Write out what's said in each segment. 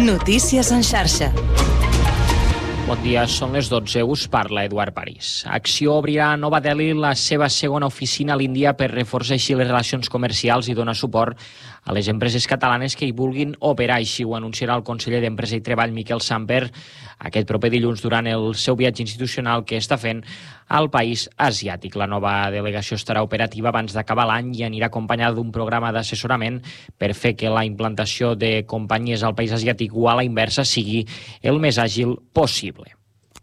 Notícies en xarxa. Bon dia, són les 12. Us parla Eduard París. Acció obrirà a Nova Delhi la seva segona oficina a l'Índia per reforçar així les relacions comercials i donar suport a les empreses catalanes que hi vulguin operar. Així ho anunciarà el conseller d'Empresa i Treball, Miquel Samper, aquest proper dilluns durant el seu viatge institucional que està fent al país asiàtic. La nova delegació estarà operativa abans d'acabar l'any i anirà acompanyada d'un programa d'assessorament per fer que la implantació de companyies al país asiàtic o a la inversa sigui el més àgil possible.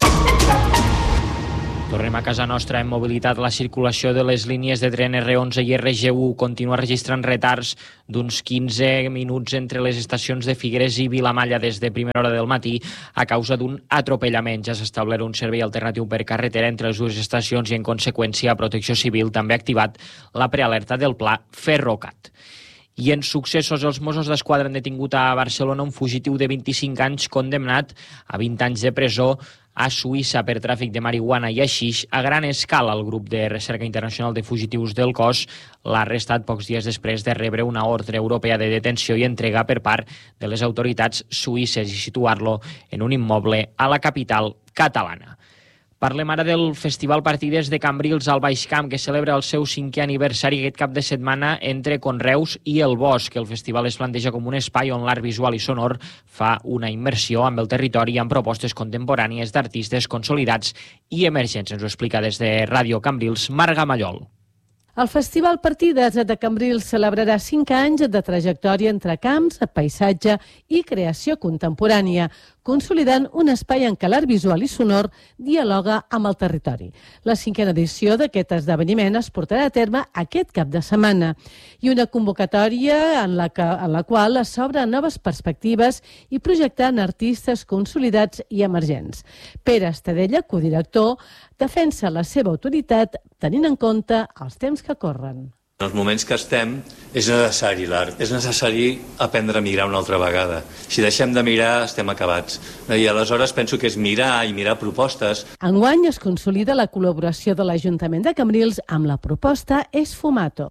Tornem a casa nostra. En mobilitat, la circulació de les línies de tren R11 i RG1 continua registrant retards d'uns 15 minuts entre les estacions de Figueres i Vilamalla des de primera hora del matí a causa d'un atropellament. Ja s'ha establert un servei alternatiu per carretera entre les dues estacions i, en conseqüència, Protecció Civil també ha activat la prealerta del pla Ferrocat. I en successos, els Mossos d'Esquadra han detingut a Barcelona un fugitiu de 25 anys condemnat a 20 anys de presó a Suïssa per tràfic de marihuana i haixix a gran escala. El grup de recerca internacional de fugitius del cos l'ha arrestat pocs dies després de rebre una ordre europea de detenció i entrega per part de les autoritats suïsses i situar-lo en un immoble a la capital catalana. Parlem ara del Festival Partides de Cambrils al Baix Camp, que celebra el seu 5è aniversari aquest cap de setmana entre Conreus i el Bosc. El festival es planteja com un espai on l'art visual i sonor fa una immersió amb el territori amb propostes contemporànies d'artistes consolidats i emergents. Ens ho explica des de Ràdio Cambrils, Marga Mallol. El Festival Partides de Cambrils celebrarà 5 anys de trajectòria entre camps, paisatge i creació contemporània, consolidant un espai en què l'art visual i sonor dialoga amb el territori. La 5a edició d'aquest esdeveniment es portarà a terme aquest cap de setmana i una convocatòria en la qual s'obren noves perspectives i projectant artistes consolidats i emergents. Pere Estadella, codirector, defensa la seva autoritat tenint en compte els temps que corren. En els moments que estem és necessari l'art, és necessari aprendre a mirar una altra vegada. Si deixem de mirar estem acabats. I aleshores penso que és mirar i mirar propostes. Enguany es consolida la col·laboració de l'Ajuntament de Cambrils amb la proposta Esfumato.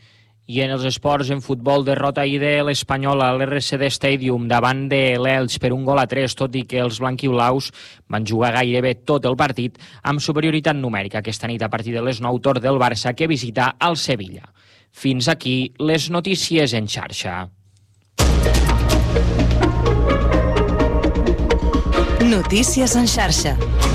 I en els esports, en futbol, derrota ahir de l'Espanyol a l'RCD Stadium davant de l'Elx per 1-3, tot i que els blanquiblaus van jugar gairebé tot el partit amb superioritat numèrica. Aquesta nit, a partir de les 9, torn del Barça, que visita el Sevilla. Fins aquí les notícies en xarxa. Notícies en xarxa.